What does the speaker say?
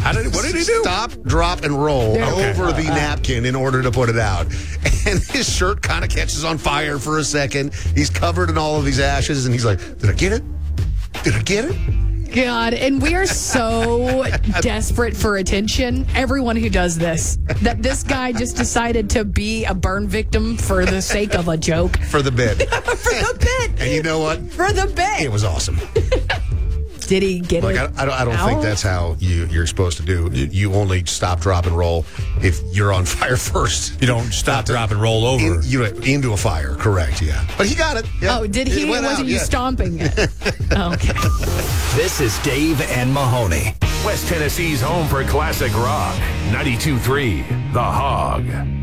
What did he do? Stop, drop, and roll over the napkin in order to put it out. And his shirt kind of catches on fire for a second. He's covered in all of these ashes, and he's like, did I get it? Did I get it? God, and we are so desperate for attention. Everyone who does this, that this guy just decided to be a burn victim for the sake of a joke. For the bit. For the bit. And you know what? For the bit. It was awesome. Did he get it? I don't think that's how you're supposed to do. You only stop, drop, and roll if you're on fire first. You don't stop, drop, and roll over. Into a fire, correct, yeah. But he got it. Yeah. Oh, did he? Wasn't you stomping it? Okay. This is Dave and Mahoney. West Tennessee's home for classic rock. 92.3 The Hog.